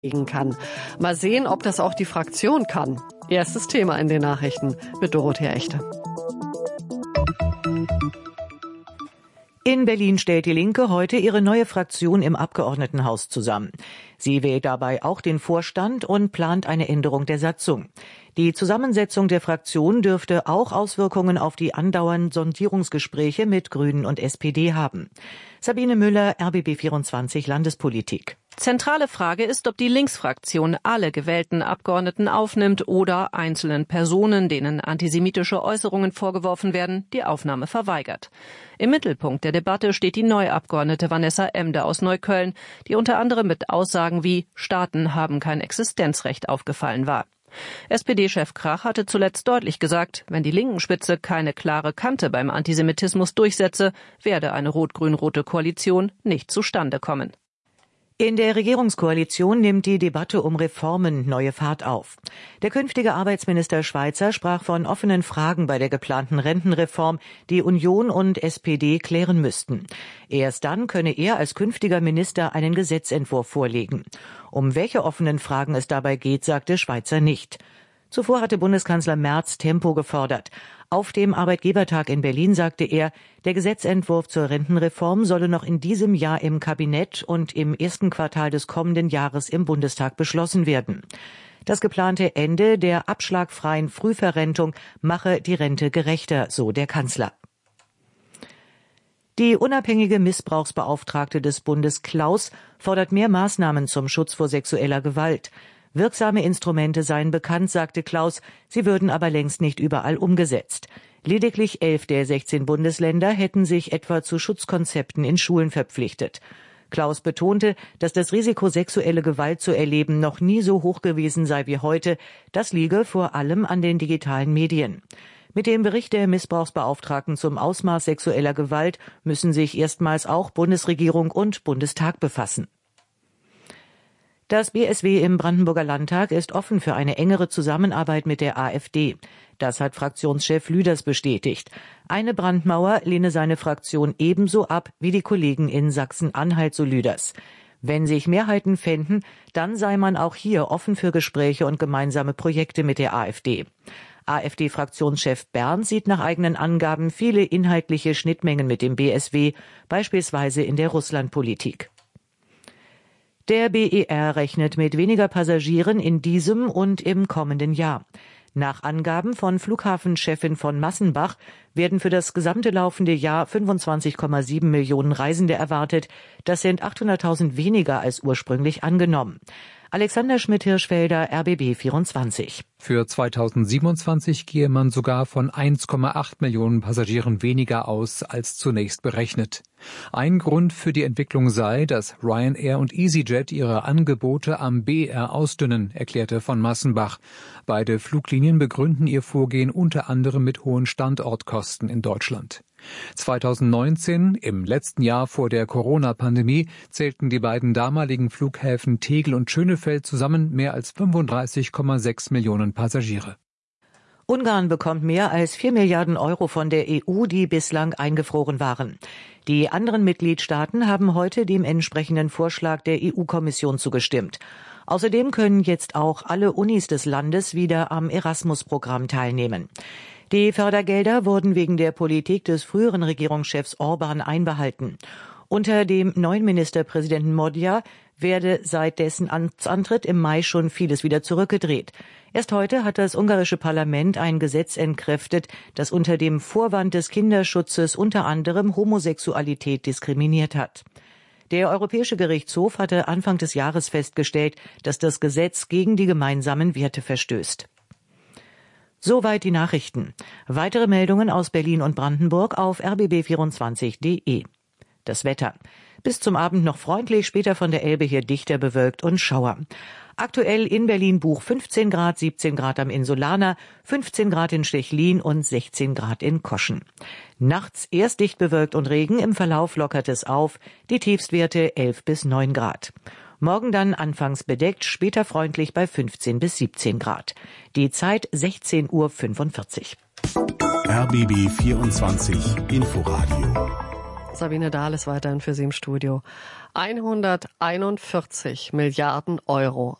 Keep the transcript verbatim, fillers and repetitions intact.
kann. Mal sehen, ob das auch die Fraktion kann. Erstes Thema in den Nachrichten mit Dorothea Echte. In Berlin stellt die Linke heute ihre neue Fraktion im Abgeordnetenhaus zusammen. Sie wählt dabei auch den Vorstand und plant eine Änderung der Satzung. Die Zusammensetzung der Fraktion dürfte auch Auswirkungen auf die andauernden Sondierungsgespräche mit Grünen und S P D haben. Sabine Müller, R B B vierundzwanzig Landespolitik. Zentrale Frage ist, ob die Linksfraktion alle gewählten Abgeordneten aufnimmt oder einzelnen Personen, denen antisemitische Äußerungen vorgeworfen werden, die Aufnahme verweigert. Im Mittelpunkt der Debatte steht die Neuabgeordnete Vanessa Emde aus Neukölln, die unter anderem mit Aussagen wie Staaten haben kein Existenzrecht aufgefallen war. S P D-Chef Krach hatte zuletzt deutlich gesagt, wenn die Linken-Spitze keine klare Kante beim Antisemitismus durchsetze, werde eine rot-grün-rote Koalition nicht zustande kommen. In der Regierungskoalition nimmt die Debatte um Reformen neue Fahrt auf. Der künftige Arbeitsminister Schweizer sprach von offenen Fragen bei der geplanten Rentenreform, die Union und S P D klären müssten. Erst dann könne er als künftiger Minister einen Gesetzentwurf vorlegen. Um welche offenen Fragen es dabei geht, sagte Schweizer nicht. Zuvor hatte Bundeskanzler Merz Tempo gefordert. Auf dem Arbeitgebertag in Berlin sagte er, der Gesetzentwurf zur Rentenreform solle noch in diesem Jahr im Kabinett und im ersten Quartal des kommenden Jahres im Bundestag beschlossen werden. Das geplante Ende der abschlagfreien Frühverrentung mache die Rente gerechter, so der Kanzler. Die unabhängige Missbrauchsbeauftragte des Bundes Klaus fordert mehr Maßnahmen zum Schutz vor sexueller Gewalt. Wirksame Instrumente seien bekannt, sagte Klaus, sie würden aber längst nicht überall umgesetzt. Lediglich elf der sechzehn Bundesländer hätten sich etwa zu Schutzkonzepten in Schulen verpflichtet. Klaus betonte, dass das Risiko, sexuelle Gewalt zu erleben, noch nie so hoch gewesen sei wie heute. Das liege vor allem an den digitalen Medien. Mit dem Bericht der Missbrauchsbeauftragten zum Ausmaß sexueller Gewalt müssen sich erstmals auch Bundesregierung und Bundestag befassen. Das B S W im Brandenburger Landtag ist offen für eine engere Zusammenarbeit mit der AfD. Das hat Fraktionschef Lüders bestätigt. Eine Brandmauer lehne seine Fraktion ebenso ab wie die Kollegen in Sachsen-Anhalt, so Lüders. Wenn sich Mehrheiten fänden, dann sei man auch hier offen für Gespräche und gemeinsame Projekte mit der AfD. AfD-Fraktionschef Berndt sieht nach eigenen Angaben viele inhaltliche Schnittmengen mit dem B S W, beispielsweise in der Russlandpolitik. Der B E R rechnet mit weniger Passagieren in diesem und im kommenden Jahr. Nach Angaben von Flughafenchefin von Massenbach werden für das gesamte laufende Jahr fünfundzwanzig Komma sieben Millionen Reisende erwartet. Das sind achthunderttausend weniger als ursprünglich angenommen. Alexander Schmidt-Hirschfelder, R B B vierundzwanzig. Für zweitausendsiebenundzwanzig gehe man sogar von eins Komma acht Millionen Passagieren weniger aus als zunächst berechnet. Ein Grund für die Entwicklung sei, dass Ryanair und EasyJet ihre Angebote am B E R ausdünnen, erklärte von Massenbach. Beide Fluglinien begründen ihr Vorgehen unter anderem mit hohen Standortkosten in Deutschland. zweitausendneunzehn, im letzten Jahr vor der Corona-Pandemie, zählten die beiden damaligen Flughäfen Tegel und Schönefeld zusammen mehr als fünfunddreißig Komma sechs Millionen Passagiere. Ungarn bekommt mehr als vier Milliarden Euro von der E U, die bislang eingefroren waren. Die anderen Mitgliedstaaten haben heute dem entsprechenden Vorschlag der E U-Kommission zugestimmt. Außerdem können jetzt auch alle Unis des Landes wieder am Erasmus-Programm teilnehmen. Die Fördergelder wurden wegen der Politik des früheren Regierungschefs Orban einbehalten. Unter dem neuen Ministerpräsidenten Modja werde seit dessen Amtsantritt im Mai schon vieles wieder zurückgedreht. Erst heute hat das ungarische Parlament ein Gesetz entkräftet, das unter dem Vorwand des Kinderschutzes unter anderem Homosexualität diskriminiert hat. Der Europäische Gerichtshof hatte Anfang des Jahres festgestellt, dass das Gesetz gegen die gemeinsamen Werte verstößt. Soweit die Nachrichten. Weitere Meldungen aus Berlin und Brandenburg auf r b b vierundzwanzig punkt de. Das Wetter. Bis zum Abend noch freundlich, später von der Elbe hier dichter bewölkt und Schauer. Aktuell in Berlin-Buch fünfzehn Grad, siebzehn Grad am Insulaner, fünfzehn Grad in Stechlin und sechzehn Grad in Koschen. Nachts erst dicht bewölkt und Regen, im Verlauf lockert es auf, die Tiefstwerte elf bis neun Grad. Morgen dann anfangs bedeckt, später freundlich bei fünfzehn bis siebzehn Grad. Die Zeit sechzehn Uhr fünfundvierzig. R B B vierundzwanzig Inforadio Sabine Dahl ist weiterhin für Sie im Studio. hunderteinundvierzig Milliarden Euro.